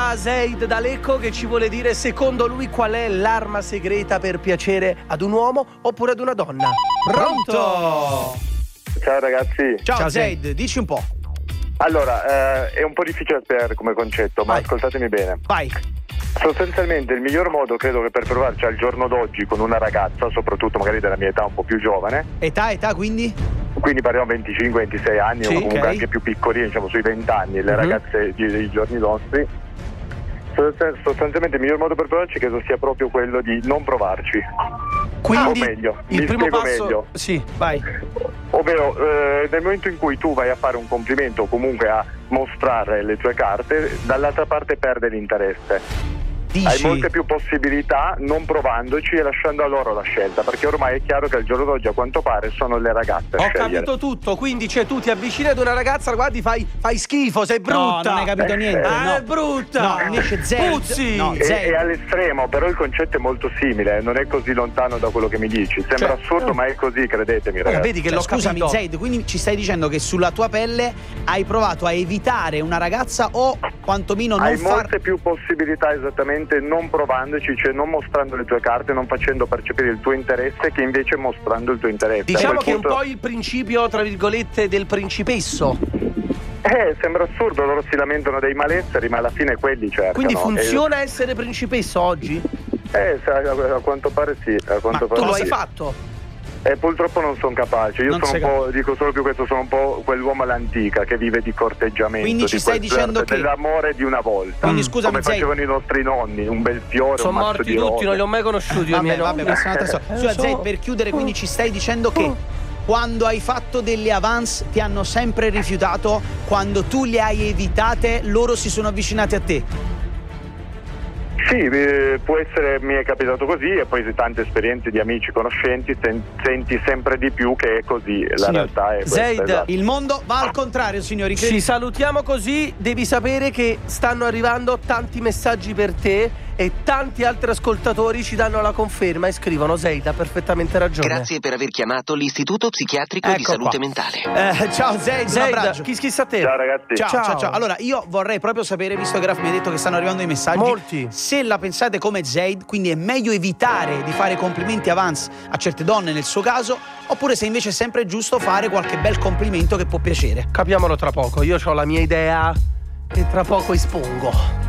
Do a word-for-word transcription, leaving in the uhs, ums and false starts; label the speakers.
Speaker 1: da Zaid da Lecco che ci vuole dire secondo lui qual è l'arma segreta per piacere ad un uomo oppure ad una donna. Pronto?
Speaker 2: Ciao ragazzi.
Speaker 3: Ciao,
Speaker 1: Ciao,
Speaker 3: Zaid, dici un po'.
Speaker 2: Allora, eh, è un po' difficile da spiegare come concetto, ma
Speaker 1: Vai.
Speaker 2: ascoltatemi bene.
Speaker 3: Vai.
Speaker 2: Sostanzialmente il miglior modo credo che per provarci al giorno d'oggi con una ragazza, soprattutto magari della mia età un po' più giovane,
Speaker 3: Età, età quindi?
Speaker 2: quindi parliamo venticinque ventisei anni
Speaker 1: Sì,
Speaker 2: o comunque
Speaker 1: ok.
Speaker 2: anche più piccolini, diciamo sui venti anni, le
Speaker 1: Mhm.
Speaker 2: ragazze di- dei giorni nostri, sostan- sostanzialmente il miglior modo per provarci credo sia proprio quello di non provarci.
Speaker 1: Quindi
Speaker 2: o meglio,
Speaker 1: il
Speaker 2: mi
Speaker 1: primo
Speaker 2: spiego
Speaker 1: passo
Speaker 2: meglio.
Speaker 1: Sì, vai.
Speaker 2: Ovvero eh, nel momento in cui tu vai a fare un complimento o comunque a mostrare le tue carte, dall'altra parte perde l'interesse. Hai
Speaker 1: Dici
Speaker 2: molte più possibilità non provandoci e lasciando a loro la scelta, perché ormai è chiaro che al giorno d'oggi a quanto pare sono le ragazze a
Speaker 1: Ho
Speaker 2: scegliere.
Speaker 1: capito tutto, quindi cioè tu ti avvicini ad una ragazza, guardi, fai, fai schifo, sei brutta.
Speaker 3: No, non hai capito niente.
Speaker 1: Ah,
Speaker 3: no.
Speaker 1: è brutta.
Speaker 3: No, invece Zaid.
Speaker 1: Puzzi.
Speaker 3: No,
Speaker 2: E,
Speaker 3: Zaid.
Speaker 2: e all'estremo, però il concetto è molto simile, non è così lontano da quello che mi dici. Sembra
Speaker 1: Cioè,
Speaker 2: assurdo,
Speaker 1: eh.
Speaker 2: ma è così, credetemi
Speaker 1: Eh,
Speaker 2: ragazzi.
Speaker 1: vedi che
Speaker 3: Cioè,
Speaker 1: l'ho
Speaker 3: scusami,
Speaker 1: capito.
Speaker 3: Zaid, quindi ci stai dicendo che sulla tua pelle hai provato a evitare una ragazza o quantomeno non
Speaker 2: Hai
Speaker 3: far...
Speaker 2: molte più possibilità esattamente non provandoci, cioè non mostrando le tue carte, non facendo percepire il tuo interesse, che invece mostrando il tuo interesse.
Speaker 1: Diciamo
Speaker 2: A quel
Speaker 1: che è un
Speaker 2: punto-
Speaker 1: po' il principio, tra virgolette, del principesso.
Speaker 2: Eh, sembra assurdo, loro si lamentano dei malesseri, ma alla fine quelli cercano.
Speaker 1: Quindi funziona essere principesso oggi?
Speaker 2: Eh, sa- a, a quanto pare sì. A
Speaker 1: Ma
Speaker 2: quanto
Speaker 1: tu
Speaker 2: pare
Speaker 1: lo
Speaker 2: sì.
Speaker 1: hai fatto?
Speaker 2: Eh, purtroppo non sono capace. Io
Speaker 3: Non
Speaker 2: sono
Speaker 3: sei
Speaker 2: un po', dico solo più questo, sono un po' quell'uomo all'antica che vive di corteggiamento.
Speaker 3: Quindi ci
Speaker 2: di
Speaker 3: stai
Speaker 2: quel
Speaker 3: dicendo
Speaker 2: flirto,
Speaker 3: che-
Speaker 2: dell'amore di una volta.
Speaker 3: Quindi scusami,
Speaker 2: come
Speaker 3: Zaid.
Speaker 2: facevano i nostri nonni, un bel fiore,
Speaker 1: Sono
Speaker 2: un mazzo
Speaker 1: morti
Speaker 2: di
Speaker 1: tutti,
Speaker 2: rose.
Speaker 1: non li ho mai conosciuti. i
Speaker 3: Vabbè,
Speaker 1: miei
Speaker 3: vabbè,
Speaker 1: nonni.
Speaker 3: questa è un'altra storia.
Speaker 1: Eh,
Speaker 3: Scusa,
Speaker 1: so.
Speaker 3: Zaid, per chiudere, quindi ci stai dicendo che quando hai fatto delle avance ti hanno sempre rifiutato, quando tu le hai evitate loro si sono avvicinati a te.
Speaker 2: Sì, eh, può essere, mi è capitato così, e poi tante esperienze di amici, conoscenti, sen- senti sempre di più che è così, la
Speaker 3: Signor
Speaker 2: realtà è questa.
Speaker 1: Zaid,
Speaker 2: esatto.
Speaker 3: Il mondo va al contrario, signori.
Speaker 1: Ci salutiamo così, devi sapere che stanno arrivando tanti messaggi per te e tanti altri ascoltatori ci danno la conferma e scrivono: Zaid ha perfettamente ragione.
Speaker 4: Grazie per aver chiamato l'Istituto Psichiatrico di
Speaker 3: Ecco
Speaker 4: Salute
Speaker 3: qua.
Speaker 4: Mentale.
Speaker 3: Eh, ciao Zaid, un
Speaker 1: Zaid,
Speaker 3: abbraccio.
Speaker 1: chi schissa a te?
Speaker 2: Ciao ragazzi.
Speaker 3: Ciao, ciao,
Speaker 1: Ciao.
Speaker 3: ciao. Allora, io vorrei proprio sapere, visto che Graf mi ha detto che stanno arrivando i messaggi,
Speaker 1: Molti.
Speaker 3: se la pensate come Zaid, quindi è meglio evitare di fare complimenti avance a certe donne nel suo caso, oppure se invece è sempre giusto fare qualche bel complimento che può piacere.
Speaker 1: Capiamolo tra poco, io ho la mia idea e tra poco espongo.